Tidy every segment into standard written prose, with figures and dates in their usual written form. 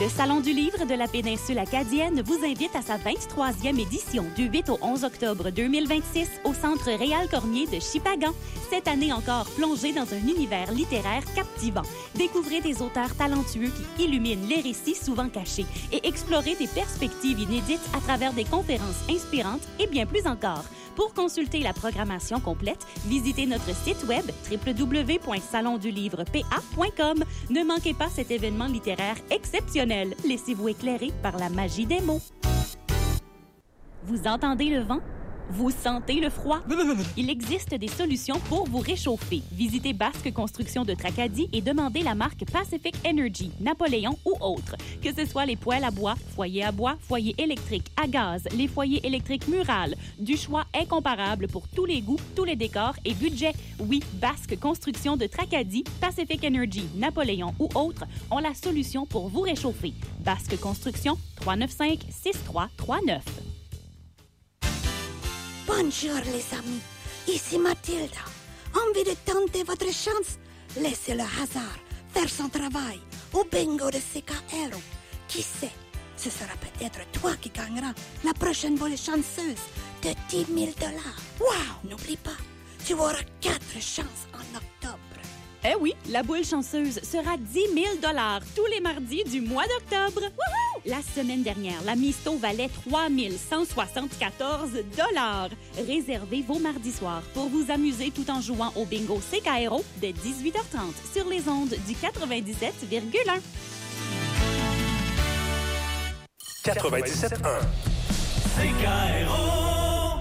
Le Salon du livre de la péninsule acadienne vous invite à sa 23e édition du 8 au 11 octobre 2026 au Centre Réal Cormier de Shippagan. Cette année encore, plongez dans un univers littéraire captivant. Découvrez des auteurs talentueux qui illuminent les récits souvent cachés et explorez des perspectives inédites à travers des conférences inspirantes et bien plus encore. Pour consulter la programmation complète, visitez notre site web www.salondulivrepa.com. Ne manquez pas cet événement littéraire exceptionnel. Laissez-vous éclairer par la magie des mots. Vous entendez le vent? Vous sentez le froid? Il existe des solutions pour vous réchauffer. Visitez Basque Construction de Tracadie et demandez la marque Pacific Energy, Napoléon ou autre. Que ce soit les poêles à bois, foyer électrique, à gaz, les foyers électriques murales, du choix incomparable pour tous les goûts, tous les décors et budgets. Oui, Basque Construction de Tracadie, Pacific Energy, Napoléon ou autre ont la solution pour vous réchauffer. Basque Construction, 395-6339. Bonjour les amis, ici Mathilda. Envie de tenter votre chance? Laissez le hasard faire son travail au bingo de CKR. Qui sait, ce sera peut-être toi qui gagneras la prochaine volée chanceuse de 10 000 $. Wow, n'oublie pas, tu auras 4 chances en octobre. Eh oui, la boule chanceuse sera 10 000 $ tous les mardis du mois d'octobre. Wouhou! La semaine dernière, la Misto valait 3 174 $. Réservez vos mardis soirs pour vous amuser tout en jouant au bingo CKRO dès 18h30 sur les ondes du 97,1. 97.1 CKRO.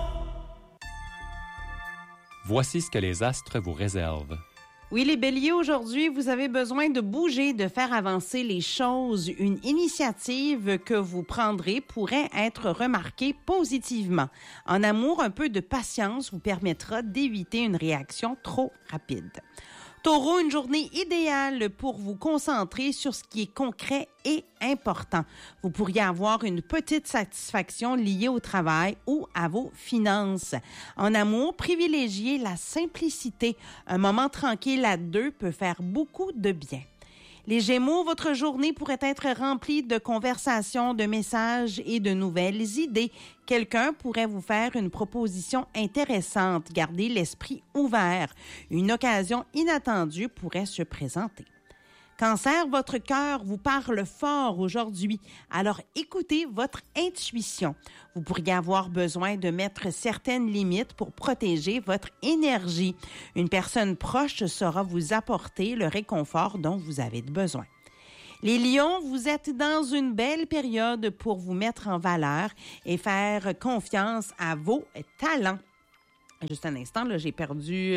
Voici ce que les astres vous réservent. Oui, les béliers, aujourd'hui, vous avez besoin de bouger, de faire avancer les choses. Une initiative que vous prendrez pourrait être remarquée positivement. En amour, un peu de patience vous permettra d'éviter une réaction trop rapide. Taureau, une journée idéale pour vous concentrer sur ce qui est concret et important. Vous pourriez avoir une petite satisfaction liée au travail ou à vos finances. En amour, privilégiez la simplicité. Un moment tranquille à deux peut faire beaucoup de bien. Les Gémeaux, votre journée pourrait être remplie de conversations, de messages et de nouvelles idées. Quelqu'un pourrait vous faire une proposition intéressante. Gardez l'esprit ouvert. Une occasion inattendue pourrait se présenter. Cancer, votre cœur vous parle fort aujourd'hui, alors écoutez votre intuition. Vous pourriez avoir besoin de mettre certaines limites pour protéger votre énergie. Une personne proche saura vous apporter le réconfort dont vous avez besoin. Les lions, vous êtes dans une belle période pour vous mettre en valeur et faire confiance à vos talents. Juste un instant, là, j'ai perdu...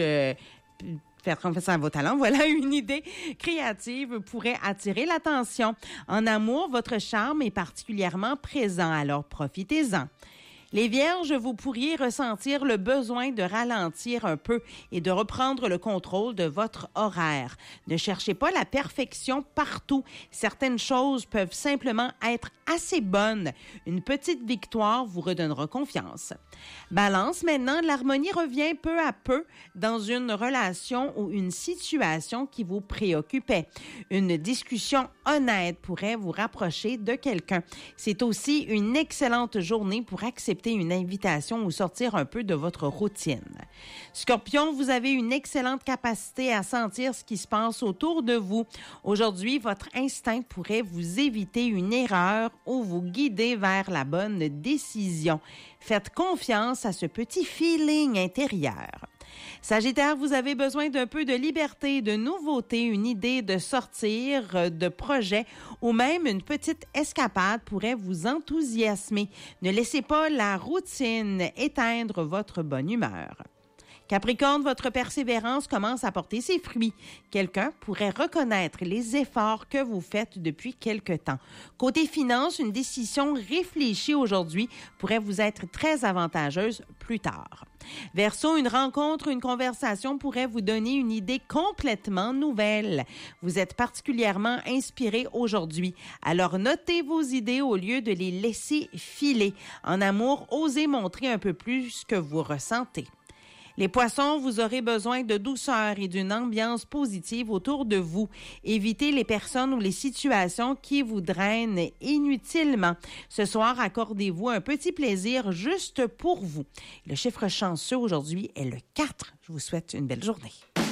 Faire confiance à vos talents, voilà une idée créative pourrait attirer l'attention. En amour, votre charme est particulièrement présent, alors profitez-en. Les Vierges, vous pourriez ressentir le besoin de ralentir un peu et de reprendre le contrôle de votre horaire. Ne cherchez pas la perfection partout. Certaines choses peuvent simplement être assez bonnes. Une petite victoire vous redonnera confiance. Balance, maintenant, l'harmonie revient peu à peu dans une relation ou une situation qui vous préoccupait. Une discussion honnête pourrait vous rapprocher de quelqu'un. C'est aussi une excellente journée pour accepter une invitation ou sortir un peu de votre routine. Scorpion, vous avez une excellente capacité à sentir ce qui se passe autour de vous. Aujourd'hui, votre instinct pourrait vous éviter une erreur ou vous guider vers la bonne décision. Faites confiance à ce petit feeling intérieur. Sagittaire, vous avez besoin d'un peu de liberté, de nouveauté, une idée de sortir, de projet ou même une petite escapade pourrait vous enthousiasmer. Ne laissez pas la routine éteindre votre bonne humeur. Capricorne, votre persévérance commence à porter ses fruits. Quelqu'un pourrait reconnaître les efforts que vous faites depuis quelque temps. Côté finance, une décision réfléchie aujourd'hui pourrait vous être très avantageuse plus tard. Verseau, une rencontre, une conversation pourrait vous donner une idée complètement nouvelle. Vous êtes particulièrement inspiré aujourd'hui. Alors notez vos idées au lieu de les laisser filer. En amour, osez montrer un peu plus ce que vous ressentez. Les poissons, vous aurez besoin de douceur et d'une ambiance positive autour de vous. Évitez les personnes ou les situations qui vous drainent inutilement. Ce soir, accordez-vous un petit plaisir juste pour vous. Le chiffre chanceux aujourd'hui est le 4. Je vous souhaite une belle journée.